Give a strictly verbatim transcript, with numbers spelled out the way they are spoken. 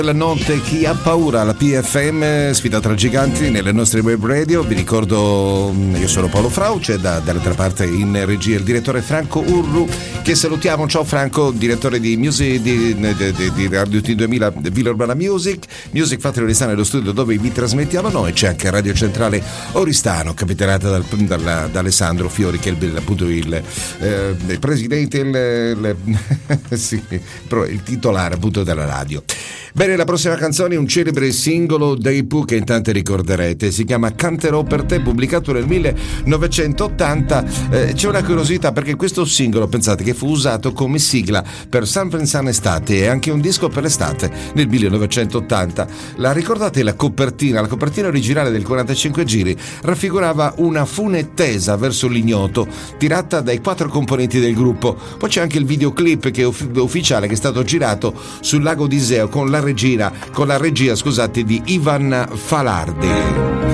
La notte chi ha paura, la P F M, sfida tra giganti nelle nostre web radio. Vi ricordo, io sono Paolo Frau, c'è da, dall'altra parte in regia il direttore Franco Urru, che salutiamo. Ciao Franco, direttore di Music di, di, di, di Radio T duemila Villa Urbana Music Music Factory Oristano, è lo studio dove vi trasmettiamo noi. C'è anche Radio Centrale Oristano, capitanata dal, dal, da Alessandro Fiori, che è il, appunto il, eh, il presidente, il, il, sì, il titolare appunto della radio. Bene, la prossima canzone è un celebre singolo dei Pooh che in tanti ricorderete, si chiama Canterò per te, pubblicato nel millenovecentottanta. Eh, c'è una curiosità, perché questo singolo, pensate, che fu usato come sigla per Sanfrecce Estate e anche un disco per l'estate nel millenovecentottanta. La ricordate la copertina? La copertina originale del quarantacinque giri raffigurava una fune tesa verso l'ignoto, tirata dai quattro componenti del gruppo. Poi c'è anche il videoclip che è uff- ufficiale, che è stato girato sul lago di Iseo con la regina, con la regia, scusate, di Ivan Falardi.